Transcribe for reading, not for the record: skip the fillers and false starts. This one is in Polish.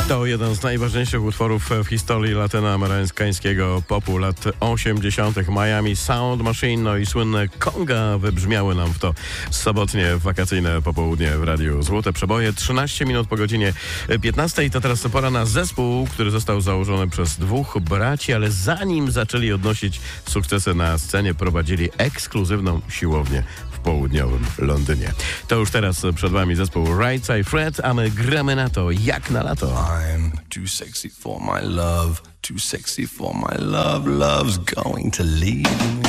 To jeden z najważniejszych utworów w historii latynoamerykańskiego popu lat 80. Miami Sound Machine, no i słynne Conga wybrzmiały nam w to sobotnie wakacyjne popołudnie w Radiu Złote Przeboje. 13 minut po godzinie 15 i to teraz pora na zespół, który został założony przez dwóch braci, ale zanim zaczęli odnosić sukcesy na scenie, prowadzili ekskluzywną siłownię w południowym Londynie. To już teraz przed wami zespół Right Side Fred, a my gramy na to jak na lato. I'm too sexy for my love, too sexy for my love, love's going to leave me.